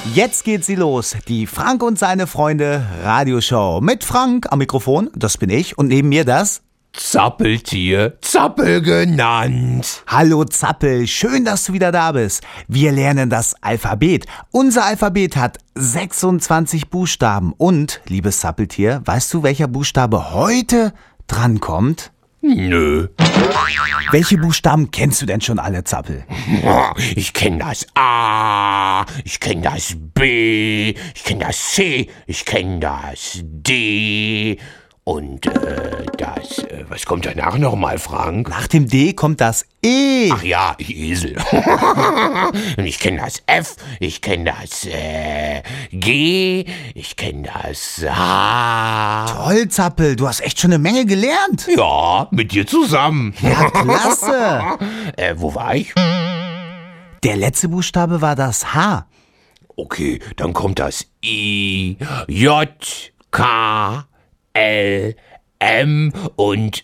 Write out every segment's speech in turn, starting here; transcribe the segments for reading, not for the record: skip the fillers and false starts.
Jetzt geht sie los, die Frank und seine Freunde Radioshow. Mit Frank am Mikrofon, das bin ich, und neben mir das Zappeltier, Zappel genannt. Hallo Zappel, schön, dass du wieder da bist. Wir lernen das Alphabet. Unser Alphabet hat 26 Buchstaben. Und, liebes Zappeltier, weißt du, welcher Buchstabe heute drankommt? Nö. Welche Buchstaben kennst du denn schon alle, Zappel? Ich kenne das A, ich kenne das B, ich kenne das C, ich kenne das D und was kommt danach nochmal, Frank? Nach dem D kommt das E. Ach ja, Esel. Und ich kenne das F, ich kenne das G, ich kenne das H. Toll, Zappel, du hast echt schon eine Menge gelernt. Ja, mit dir zusammen. Ja, klasse. Wo war ich? Der letzte Buchstabe war das H. Okay, dann kommt das I, J, K, L, M und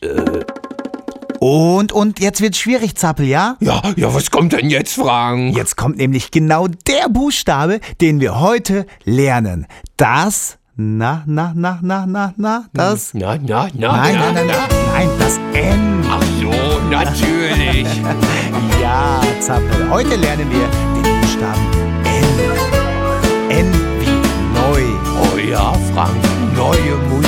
Und jetzt wird's schwierig, Zappel, ja? Ja, was kommt denn jetzt, Frank? Jetzt kommt nämlich genau der Buchstabe, den wir heute lernen. Das, das, Nein, das N. Ach so, natürlich. Ja, Zappel, heute lernen wir den Buchstaben N. N wie neu. Oh ja, Frank, neue Musik.